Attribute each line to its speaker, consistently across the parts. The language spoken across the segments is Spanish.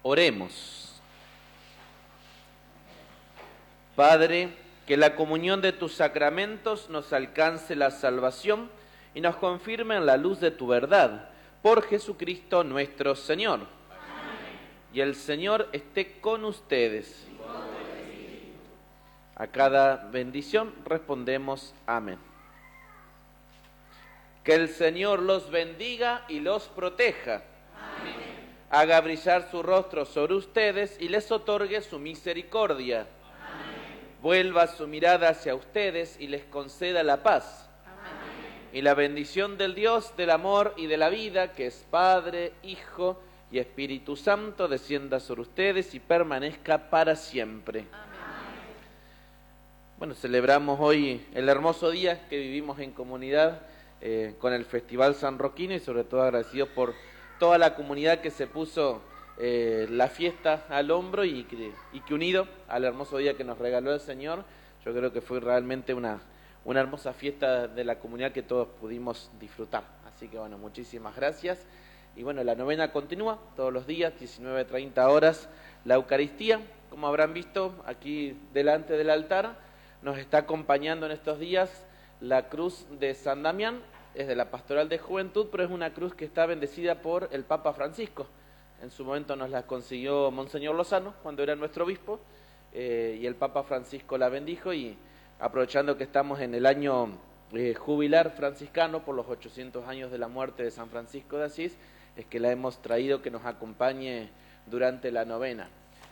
Speaker 1: Oremos. Padre, que la comunión de tus sacramentos nos alcance la salvación y nos confirme en la luz de tu verdad, por Jesucristo nuestro Señor. Amén. Y el Señor esté con ustedes. A cada bendición respondemos amén. Que el Señor los bendiga y los proteja. Amén. Haga brillar su rostro sobre ustedes y les otorgue su misericordia. Amén. Vuelva su mirada hacia ustedes y les conceda la paz. Amén. Y la bendición del Dios del amor y de la vida, que es Padre, Hijo y Espíritu Santo, descienda sobre ustedes y permanezca para siempre. Amén. Bueno, celebramos hoy el hermoso día que vivimos en comunidad con el Festival Sanroquino y sobre todo agradecidos por toda la comunidad que se puso la fiesta al hombro y que unido al hermoso día que nos regaló el Señor, yo creo que fue realmente una hermosa fiesta de la comunidad que todos pudimos disfrutar. Así que bueno, muchísimas gracias. Y bueno, la novena continúa todos los días, 19:30 horas, la Eucaristía. Como habrán visto, aquí delante del altar nos está acompañando en estos días la cruz de San Damián. Es de la Pastoral de Juventud, pero es una cruz que está bendecida por el Papa Francisco. En su momento nos la consiguió Monseñor Lozano, cuando era nuestro obispo, y el Papa Francisco la bendijo, y aprovechando que estamos en el año jubilar franciscano por los 800 años de la muerte de San Francisco de Asís, es que la hemos traído que nos acompañe durante la novena.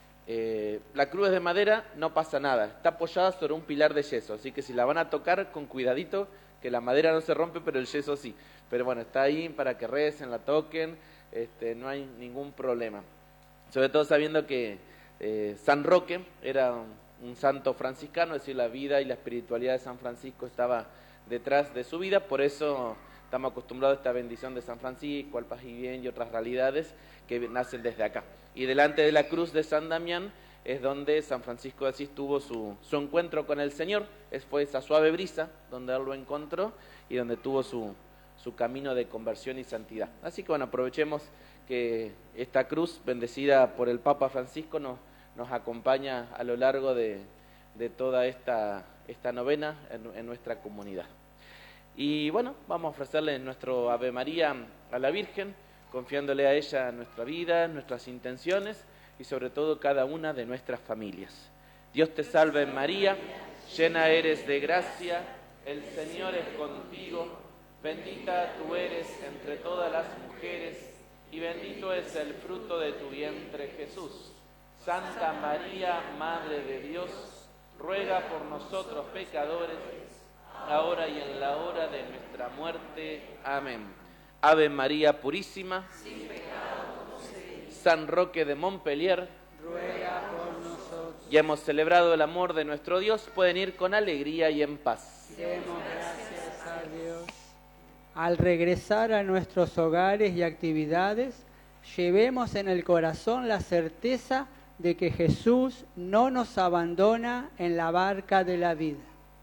Speaker 1: La cruz es de madera, no pasa nada, está apoyada sobre un pilar de yeso, así que si la van a tocar, con cuidadito, que la madera no se rompe, pero el yeso sí. Pero bueno, está ahí para que recen, la toquen, no hay ningún problema. Sobre todo sabiendo que San Roque era un santo franciscano, es decir, la vida y la espiritualidad de San Francisco estaba detrás de su vida, por eso estamos acostumbrados a esta bendición de San Francisco, al paz y bien y otras realidades que nacen desde acá. Y delante de la cruz de San Damián es donde San Francisco de Asís tuvo su encuentro con el Señor. Fue esa suave brisa donde él lo encontró y donde tuvo su camino de conversión y santidad. Así que bueno, aprovechemos que esta cruz bendecida por el Papa Francisco nos acompaña a lo largo de toda esta novena en nuestra comunidad. Y bueno, vamos a ofrecerle nuestro Ave María a la Virgen, confiándole a ella nuestra vida, nuestras intenciones y sobre todo cada una de nuestras familias. Dios te salve María, llena eres de gracia, el Señor es contigo, bendita tú eres entre todas las mujeres y bendito es el fruto de tu vientre Jesús. Santa María, Madre de Dios, ruega por nosotros pecadores, ahora y en la hora de nuestra muerte. Amén. Ave María Purísima, sin pecado concebida. San Roque de Montpellier, ruega por nosotros. Ya hemos celebrado el amor de nuestro Dios, pueden ir con alegría y en paz.
Speaker 2: Demos gracias a Dios. Al regresar a nuestros hogares y actividades, llevemos en el corazón la certeza de que Jesús no nos abandona en la barca de la vida.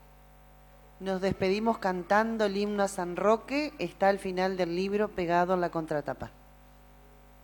Speaker 3: Nos despedimos cantando el himno a San Roque, está al final del libro pegado en la contratapa.